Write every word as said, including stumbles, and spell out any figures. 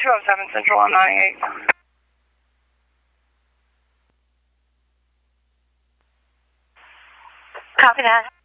two oh seven Central on ninety-eight. Copy that.